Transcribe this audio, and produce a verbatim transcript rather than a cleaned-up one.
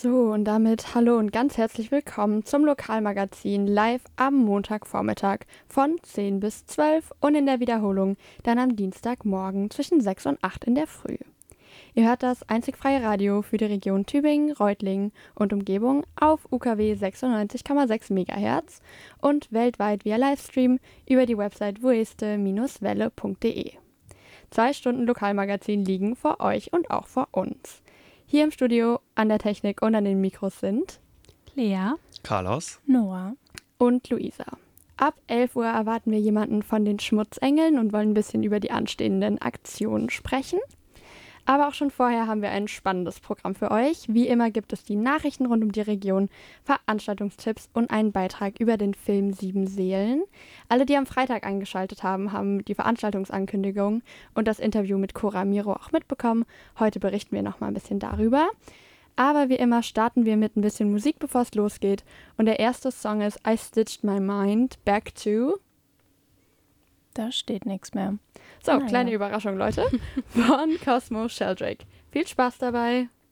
So, und damit hallo und ganz herzlich willkommen zum Lokalmagazin live am Montagvormittag von zehn bis zwölf und in der Wiederholung dann am Dienstagmorgen zwischen sechs und acht in der Früh. Ihr hört das einzig freie Radio für die Region Tübingen, Reutlingen und Umgebung auf U K W sechsundneunzig Komma sechs Megahertz und weltweit via Livestream über die Website voeste Welle punkt de. Zwei Stunden Lokalmagazin liegen vor euch und auch vor uns. Hier im Studio an der Technik und an den Mikros sind Lea, Carlos, Noah und Luisa. Ab elf Uhr erwarten wir jemanden von den Schmutzengeln und wollen ein bisschen über die anstehenden Aktionen sprechen. Aber auch schon vorher haben wir ein spannendes Programm für euch. Wie immer gibt es die Nachrichten rund um die Region, Veranstaltungstipps und einen Beitrag über den Film Sieben Seelen. Alle, die am Freitag eingeschaltet haben, haben die Veranstaltungsankündigung und das Interview mit Cora Miro auch mitbekommen. Heute berichten wir noch mal ein bisschen darüber. Aber wie immer starten wir mit ein bisschen Musik, bevor es losgeht. Und der erste Song ist I Stitched My Mind Back to... Da steht nichts mehr. So, Ah, kleine ja. Überraschung, Leute, von Cosmo Sheldrake. Viel Spaß dabei!